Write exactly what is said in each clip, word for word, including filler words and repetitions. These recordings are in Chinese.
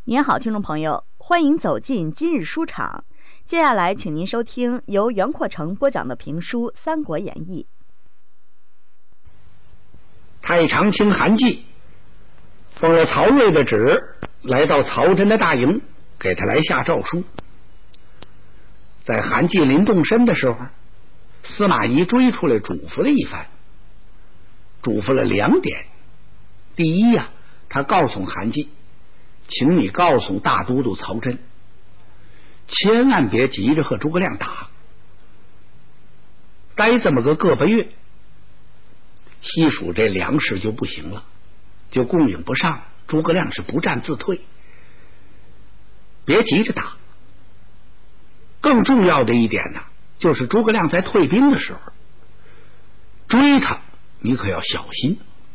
您好，听众朋友，欢迎走进今日书场。接下来，请您收听由袁阔成播讲的评书《三国演义》。 太常卿韩继奉了曹睿的旨，来到曹真的大营，给他来下诏书。在韩继临动身的时候，司马懿追出来嘱咐了一番，嘱咐了两点。第一呀、啊，他告诉韩继，请你告诉大都督曹真，千万别急着和诸葛亮打，待这么个个把月，西蜀这粮食就不行了，就供应不上，诸葛亮是不战自退，别急着打。更重要的一点呢，就是诸葛亮在退兵的时候追他，你可要小心，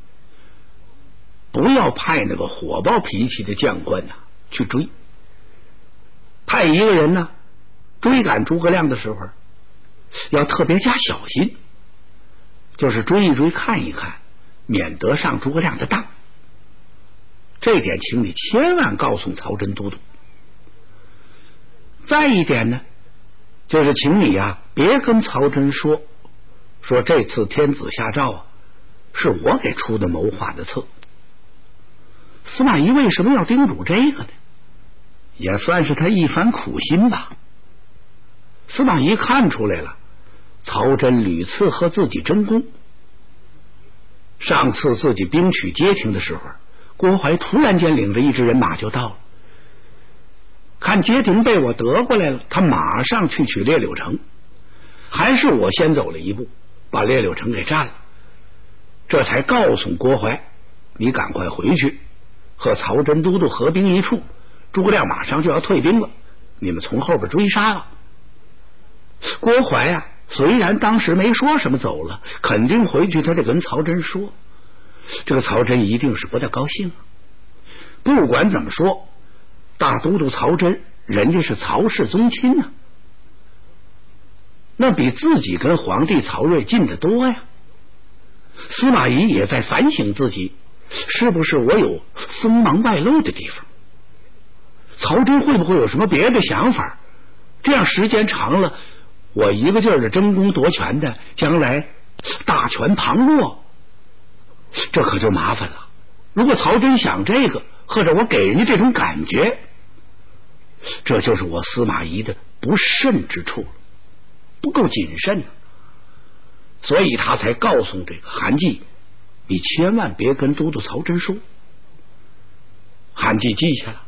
不要派那个火爆脾气的将官呢去追，派一个人呢追赶诸葛亮的时候要特别加小心，就是追一追看一看，免得上诸葛亮的当。这点请你千万告诉曹真都督。再一点呢，就是请你呀、啊、别跟曹真说说这次天子下诏啊是我给出的谋划的策。司马懿为什么要叮嘱这个呢？也算是他一番苦心吧。司马懿看出来了，曹真屡次和自己争功，上次自己兵取街亭的时候，郭淮突然间领着一支人马就到了，看街亭被我得过来了，他马上去取列柳城，还是我先走了一步，把列柳城给占了，这才告诉郭淮，你赶快回去和曹真都督合兵一处，诸葛亮马上就要退兵了，你们从后边追杀了。郭淮啊，虽然当时没说什么走了，肯定回去他得跟曹真说，这个曹真一定是不太高兴。不管怎么说，大都督曹真人家是曹氏宗亲呢、啊，那比自己跟皇帝曹睿近得多呀。司马懿也在反省自己，是不是我有锋芒外露的地方？曹真会不会有什么别的想法？这样时间长了，我一个劲儿的争功夺权的，将来大权旁落，这可就麻烦了。如果曹真想这个，或者我给人家这种感觉，这就是我司马懿的不慎之处了，不够谨慎，所以他才告诉这个韩继，你千万别跟都督曹真说。韩继记下了，